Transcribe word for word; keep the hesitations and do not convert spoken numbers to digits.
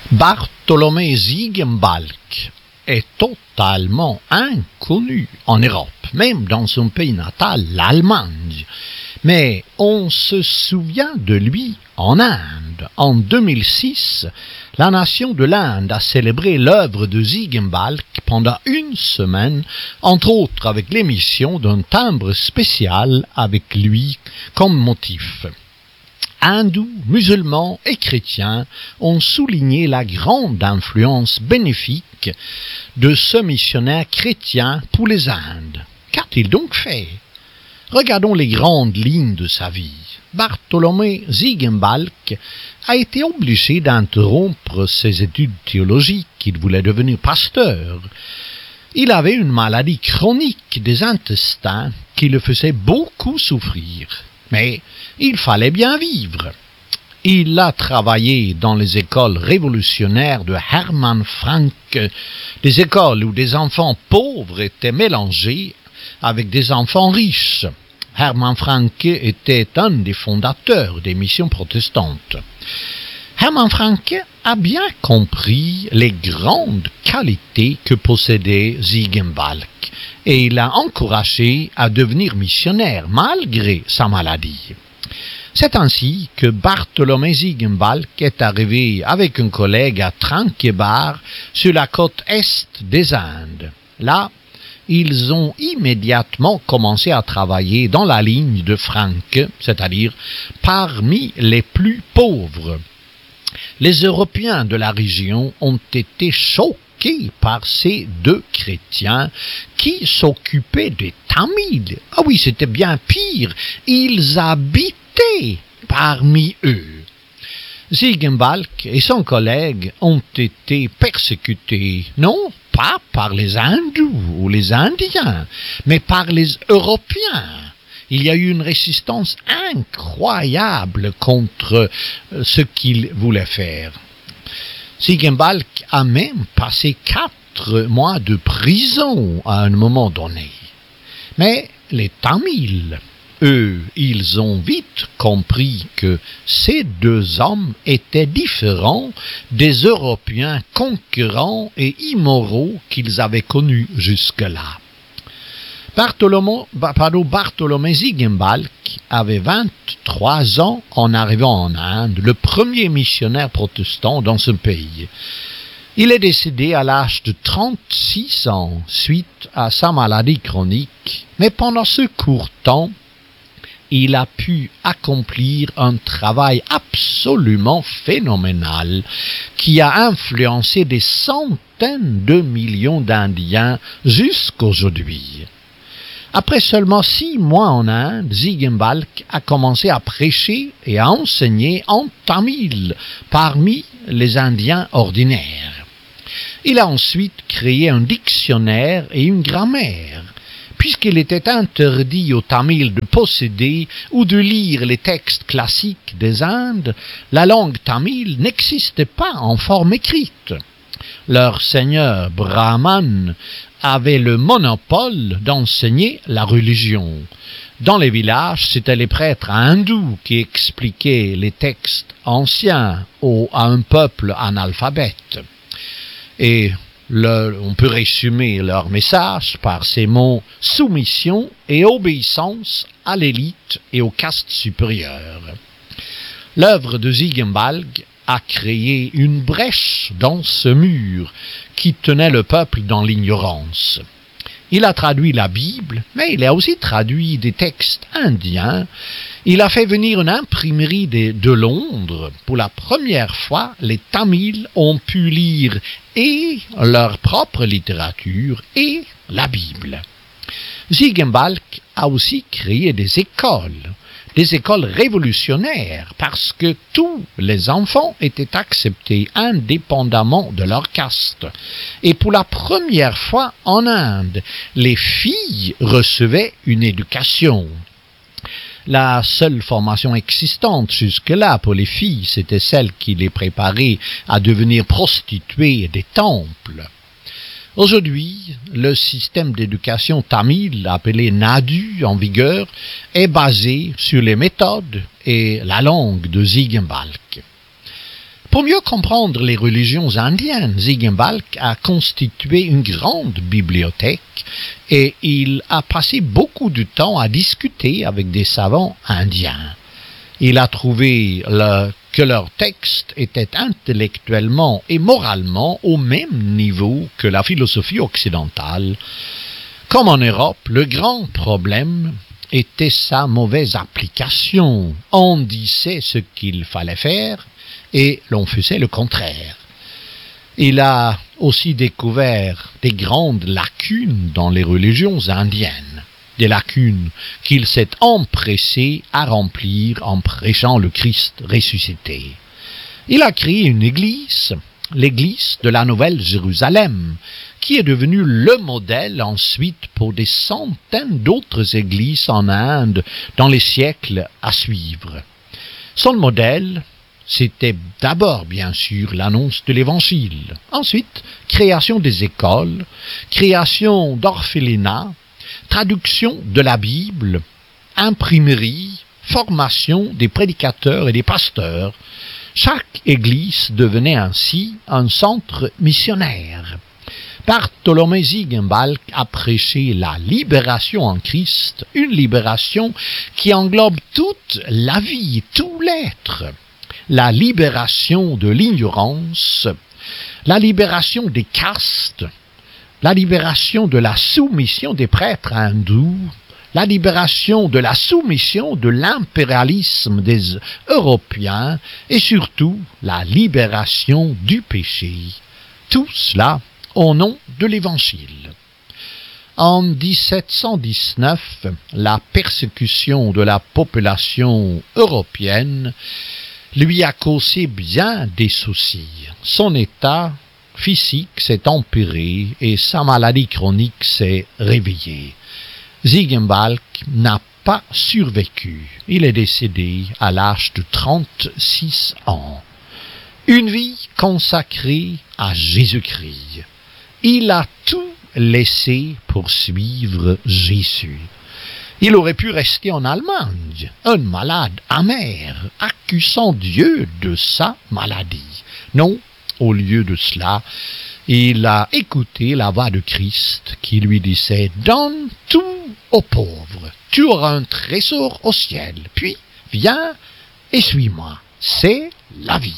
Bartholomé Ziegenbalg est totalement inconnu en Europe, même dans son pays natal, l'Allemagne. Mais on se souvient de lui en Inde. En deux mille six, la nation de l'Inde a célébré l'œuvre de Ziegenbalg pendant une semaine, entre autres avec l'émission d'un timbre spécial avec lui comme motif. Hindous, musulmans et chrétiens ont souligné la grande influence bénéfique de ce missionnaire chrétien pour les Indes. Qu'a-t-il donc fait? Regardons les grandes lignes de sa vie. Bartholomé Ziegenbalg a été obligé d'interrompre ses études théologiques. Il voulait devenir pasteur. Il avait une maladie chronique des intestins qui le faisait beaucoup souffrir. Mais il fallait bien vivre. Il a travaillé dans les écoles révolutionnaires de Hermann Francke, des écoles où des enfants pauvres étaient mélangés avec des enfants riches. Hermann Francke était un des fondateurs des missions protestantes. Hermann Francke a bien compris les grandes qualités que possédait Ziegenbalg et il l'a encouragé à devenir missionnaire malgré sa maladie. C'est ainsi que Bartholomé Ziegenbalg est arrivé avec un collègue à Tranquebar sur la côte est des Indes. Là, ils ont immédiatement commencé à travailler dans la ligne de Francke, c'est-à-dire parmi les plus pauvres. Les Européens de la région ont été choqués par ces deux chrétiens qui s'occupaient des Tamils. Ah oui, c'était bien pire, ils habitaient parmi eux. Ziegenbalg et son collègue ont été persécutés, non pas par les Hindous ou les Indiens, mais par les Européens. Il y a eu une résistance incroyable contre ce qu'ils voulaient faire. Ziegenbalg a même passé quatre mois de prison à un moment donné. Mais les Tamils, eux, ils ont vite compris que ces deux hommes étaient différents des Européens conquérants et immoraux qu'ils avaient connus jusque-là. Bartholomé, pardon, Bartholomé Ziegenbalg avait vingt-trois ans en arrivant en Inde, le premier missionnaire protestant dans ce pays. Il est décédé à l'âge de trente-six ans suite à sa maladie chronique, mais pendant ce court temps, il a pu accomplir un travail absolument phénoménal qui a influencé des centaines de millions d'Indiens jusqu'aujourd'hui. Après seulement six mois en Inde, Ziegenbalg a commencé à prêcher et à enseigner en tamil parmi les Indiens ordinaires. Il a ensuite créé un dictionnaire et une grammaire. Puisqu'il était interdit aux Tamils de posséder ou de lire les textes classiques des Indes, la langue tamile n'existait pas en forme écrite. Leur seigneur Brahman avait le monopole d'enseigner la religion. Dans les villages, c'étaient les prêtres hindous qui expliquaient les textes anciens au, à un peuple analphabète. Et Le, on peut résumer leur message par ces mots « soumission et obéissance à l'élite et aux castes supérieures ». L'œuvre de Ziegenbalg a créé une brèche dans ce mur qui tenait le peuple dans l'ignorance. Il a traduit la Bible, mais il a aussi traduit des textes indiens. Il a fait venir une imprimerie de, de Londres. Pour la première fois, les Tamils ont pu lire et leur propre littérature et la Bible. Ziegenbalg a aussi créé des écoles, des écoles révolutionnaires, parce que tous les enfants étaient acceptés indépendamment de leur caste. Et pour la première fois en Inde, les filles recevaient une éducation. La seule formation existante jusque-là pour les filles, c'était celle qui les préparait à devenir prostituées des temples. Aujourd'hui, le système d'éducation tamil, appelé Nadu en vigueur, est basé sur les méthodes et la langue de Ziegenbalg. Pour mieux comprendre les religions indiennes, Ziegenbalg a constitué une grande bibliothèque et il a passé beaucoup de temps à discuter avec des savants indiens. Il a trouvé le, que leurs textes étaient intellectuellement et moralement au même niveau que la philosophie occidentale. Comme en Europe, le grand problème était sa mauvaise application. On disait ce qu'il fallait faire et l'on faisait le contraire. Il a aussi découvert des grandes lacunes dans les religions indiennes, des lacunes qu'il s'est empressé à remplir en prêchant le Christ ressuscité. Il a créé une église, l'église de la Nouvelle Jérusalem, qui est devenue le modèle ensuite pour des centaines d'autres églises en Inde dans les siècles à suivre. Son modèle, c'était d'abord, bien sûr, l'annonce de l'Évangile. Ensuite, création des écoles, création d'orphelinats, traduction de la Bible, imprimerie, formation des prédicateurs et des pasteurs. Chaque église devenait ainsi un centre missionnaire. Bartholomé Ziegenbalg a prêché la libération en Christ, une libération qui englobe toute la vie, tout l'être. La libération de l'ignorance, la libération des castes, la libération de la soumission des prêtres hindous, la libération de la soumission de l'impérialisme des Européens et surtout la libération du péché. Tout cela au nom de l'Évangile. En dix-sept cent dix-neuf, la persécution de la population européenne lui a causé bien des soucis. Son état physique s'est empiré et sa maladie chronique s'est réveillée. Ziegenbalg n'a pas survécu. Il est décédé à l'âge de trente-six ans. Une vie consacrée à Jésus-Christ. Il a tout laissé pour suivre Jésus. Il aurait pu rester en Allemagne, un malade amer, accusant Dieu de sa maladie. Non, au lieu de cela, il a écouté la voix de Christ qui lui disait « Donne tout aux pauvres, tu auras un trésor au ciel, puis viens et suis-moi, c'est la vie. »